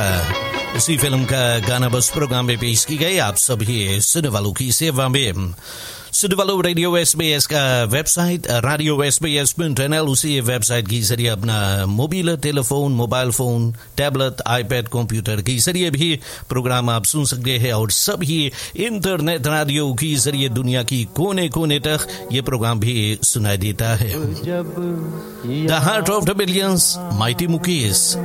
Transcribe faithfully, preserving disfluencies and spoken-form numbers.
उसी फिल्म का गाना बस प्रोग्राम में पेश की गई आप सभी सुनने वालों की सेवा में। सुनने वालों रेडियो एसबीएस का website radio SBS dot N L, उसी वेबसाइट के जरिए अपना mobile telephone, mobile phone, tablet, iPad, computer के जरिए भी प्रोग्राम आप सुन सकते हैं। और सभी इंटरनेट रेडियो के जरिए दुनिया की कोने कोने तक ये प्रोग्राम भी सुनाई देता है। The heart of the millions, mighty Mukesh.